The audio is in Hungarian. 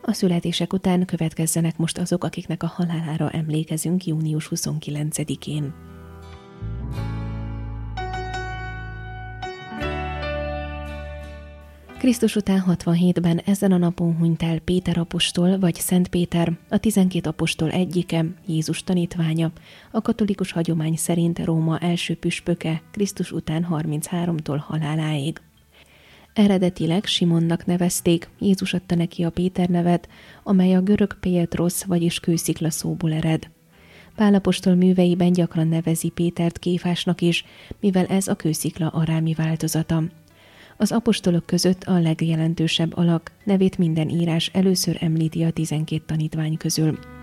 A születések után következzenek most azok, akiknek a halálára emlékezünk június 29-én. Krisztus után 67-ben ezen a napon hunyt el Péter apostol, vagy Szent Péter, a 12 apostol egyike, Jézus tanítványa, a katolikus hagyomány szerint Róma első püspöke, Krisztus után 33-tól haláláig. Eredetileg Simonnak nevezték, Jézus adta neki a Péter nevet, amely a görög Pétros, vagyis kőszikla szóból ered. Pál apostol műveiben gyakran nevezi Pétert Kéfásnak is, mivel ez a kőszikla arámi változata. Az apostolok között a legjelentősebb alak, nevét minden írás először említi a 12 tanítvány közül.